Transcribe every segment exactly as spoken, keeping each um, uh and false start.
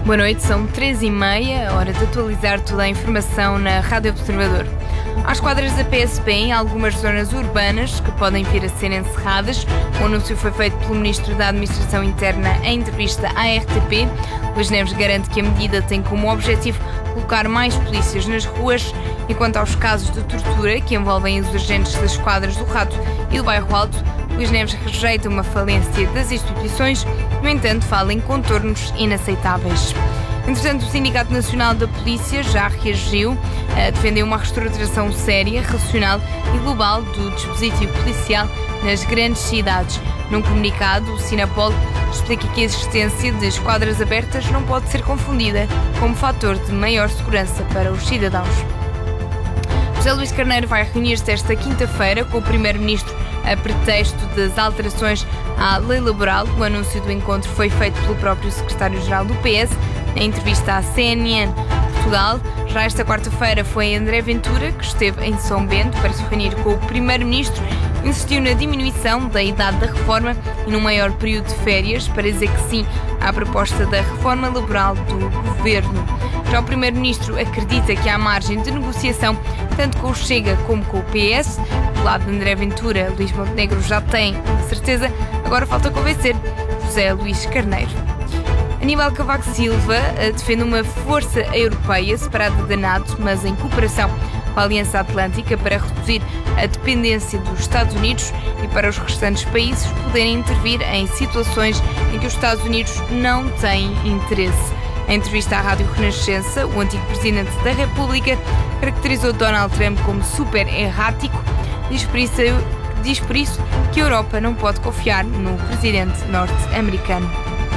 Boa noite, são três e meia, hora de atualizar toda a informação na Rádio Observador. Há esquadras da P S P em algumas zonas urbanas que podem vir a ser encerradas. O anúncio foi feito pelo Ministro da Administração Interna em entrevista à R T P. Luís Neves garante que a medida tem como objetivo colocar mais polícias nas ruas. Enquanto aos casos de tortura que envolvem os agentes das esquadras do Rato e do Bairro Alto, Luís Neves rejeita uma falência das instituições, no entanto fala em contornos inaceitáveis. Entretanto, o Sindicato Nacional da Polícia já reagiu, uh, defendeu uma reestruturação séria, racional e global do dispositivo policial nas grandes cidades. Num comunicado, o Sinapol explica que a existência de esquadras abertas não pode ser confundida como fator de maior segurança para os cidadãos. José Luís Carneiro vai reunir-se esta quinta-feira com o Primeiro-Ministro a pretexto das alterações à lei laboral. O anúncio do encontro foi feito pelo próprio Secretário-Geral do P S em entrevista à C N N Portugal. Já esta quarta-feira foi André Ventura, que esteve em São Bento para se reunir com o Primeiro-Ministro, insistiu na diminuição da idade da reforma e num maior período de férias para dizer que sim à proposta da reforma laboral do Governo. Já o Primeiro-Ministro acredita que há margem de negociação tanto com o Chega como com o P S. Do lado de André Ventura, Luís Montenegro já tem a certeza, agora falta convencer José Luís Carneiro. Aníbal Cavaco Silva defende uma força europeia separada da NATO, mas em cooperação com a Aliança Atlântica para reduzir a dependência dos Estados Unidos e para os restantes países poderem intervir em situações em que os Estados Unidos não têm interesse. Em entrevista à Rádio Renascença, o antigo Presidente da República caracterizou Donald Trump como super errático. Diz por isso, diz por isso que a Europa não pode confiar no presidente norte-americano.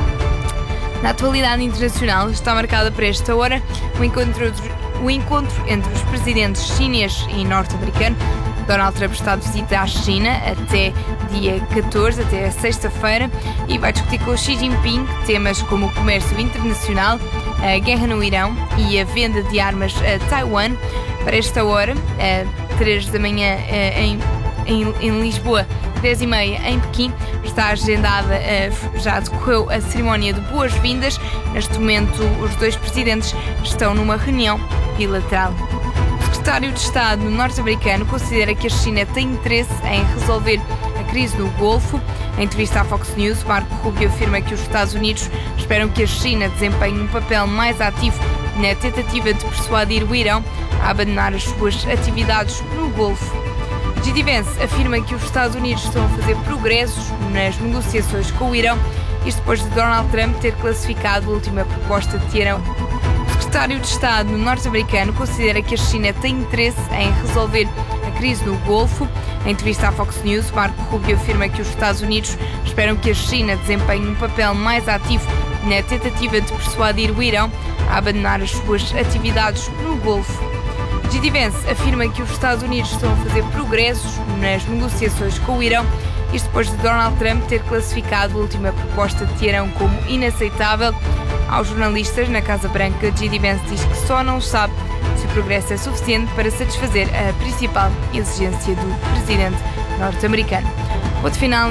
Na atualidade internacional está marcada para esta hora o encontro, o encontro entre os presidentes chinês e norte-americano. Donald Trump está de visita à China até dia catorze, até sexta-feira, e vai discutir com Xi Jinping temas como o comércio internacional, a guerra no Irão e a venda de armas a Taiwan. Para esta hora, às três da manhã em, em, em Lisboa, dez e meia em Pequim, está agendada, já decorreu a cerimónia de boas-vindas. Neste momento, os dois presidentes estão numa reunião bilateral. O secretário de Estado norte-americano considera que a China tem interesse em resolver a crise do Golfo. Em entrevista à Fox News, Marco Rubio afirma que os Estados Unidos esperam que a China desempenhe um papel mais ativo na tentativa de persuadir o Irão a abandonar as suas atividades no Golfo. J D Vance afirma que os Estados Unidos estão a fazer progressos nas negociações com o Irão, isto depois de Donald Trump ter classificado a última proposta de Teherão. O secretário de Estado norte-americano considera que a China tem interesse em resolver a crise do Golfo. Em entrevista à Fox News, Marco Rubio afirma que os Estados Unidos esperam que a China desempenhe um papel mais ativo na tentativa de persuadir o Irão a abandonar as suas atividades no Golfo. J D Vance afirma que os Estados Unidos estão a fazer progressos nas negociações com o Irão, isto depois de Donald Trump ter classificado a última proposta de Teherão como inaceitável. Aos jornalistas na Casa Branca, J D Vance diz que só não sabe se o progresso é suficiente para satisfazer a principal exigência do presidente norte-americano. Ponto final.